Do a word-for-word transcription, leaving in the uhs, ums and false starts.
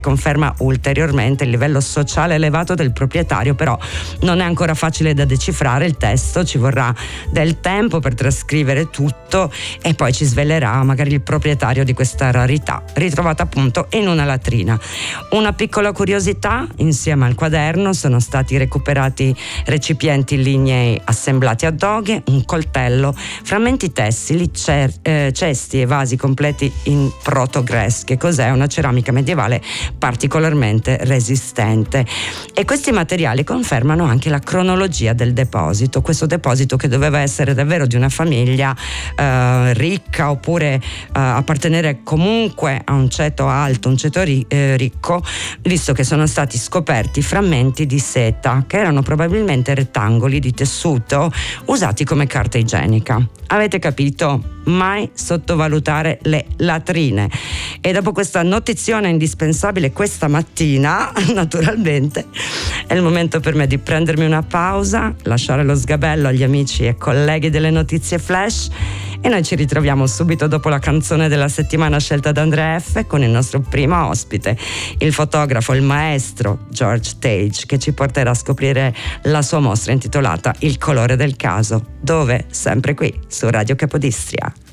conferma ulteriormente il livello sociale elevato del proprietario, però non è ancora facile da decifrare il testo, ci vorrà del tempo per trascrivere tutto e poi ci svelerà magari il proprietario di questa rarità, ritrovata appunto in una latrina. Una piccola curiosità: insieme al quaderno sono stati recuperati recipienti lignei assemblati a doghe, un coltello, frammenti tessili, cer- eh, cesti e vasi completi in protogres, che cos'è? Una ceramica medievale particolarmente resistente. E questi materiali confermano anche la cronologia del deposito, questo deposito che doveva essere davvero di una famiglia eh, ricca, oppure eh, appartenere comunque a un ceto alto, un ceto ri- eh, ricco, visto che sono stati scoperti frammenti di seta che erano probabilmente rettangoli di tessuto usati come carta igienica. Avete capito? Mai sottovalutare le latrine. E dopo questa notizione indispensabile questa mattina, naturalmente, è il momento per me di prendermi una pausa, lasciare lo sgabello agli amici e colleghi delle notizie flash, e noi ci ritroviamo subito dopo la canzone della settimana scelta da Andrea F. con il nostro primo ospite, il fotografo, il maestro George Tage, che ci porterà a scoprire la sua mostra intitolata Il colore del caso, dove? Sempre qui su Radio Capodistria.